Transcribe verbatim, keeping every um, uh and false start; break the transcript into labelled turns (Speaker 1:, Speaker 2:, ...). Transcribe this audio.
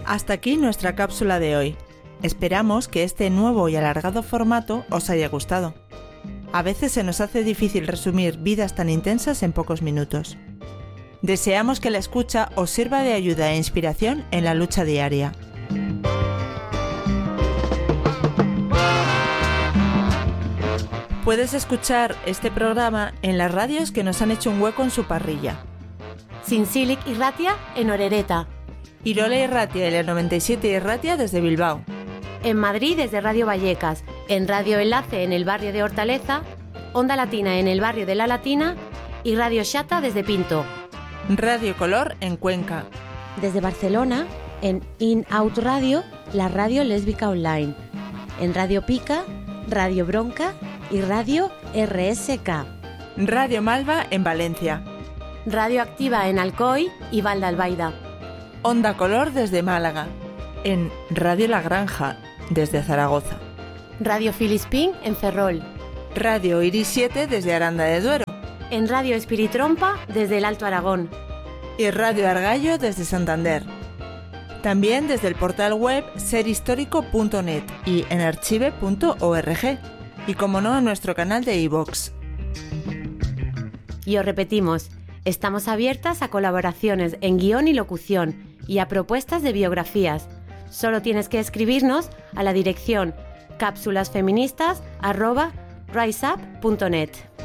Speaker 1: Hasta aquí nuestra cápsula de hoy. Esperamos que este nuevo y alargado formato os haya gustado. A veces se nos hace difícil resumir vidas tan intensas en pocos minutos. Deseamos que la escucha os sirva de ayuda e inspiración en la lucha diaria. Puedes escuchar este programa en las radios que nos han hecho un hueco en su parrilla.
Speaker 2: Zintzilik Irratia en Orereta.
Speaker 1: Irola Irratia y la noventa y siete Irratia desde Bilbao.
Speaker 2: En Madrid desde Radio Vallecas, en Radio Enlace en el barrio de Hortaleza, Onda Latina en el barrio de La Latina y Radio Xata desde Pinto.
Speaker 1: Radio Color en Cuenca.
Speaker 2: Desde Barcelona, en In Out Radio, la radio lésbica online. En Radio Pica, Radio Bronca y Radio R S K.
Speaker 1: Radio Malva en Valencia.
Speaker 2: Radio Activa en Alcoy y Valdealbaida.
Speaker 1: Onda Color desde Málaga. En Radio La Granja desde Zaragoza.
Speaker 2: Radio Filispín en Ferrol.
Speaker 1: Radio Iris siete desde Aranda de Duero.
Speaker 2: En Radio Espiritrompa desde el Alto Aragón.
Speaker 1: Y Radio Argallo desde Santander. También desde el portal web serhistórico punto net y en archive punto org. Y como no, en nuestro canal de iVoox.
Speaker 2: Y os repetimos, estamos abiertas a colaboraciones en guión y locución y a propuestas de biografías. Solo tienes que escribirnos a la dirección cápsulasfeministas arroba riseup punto net.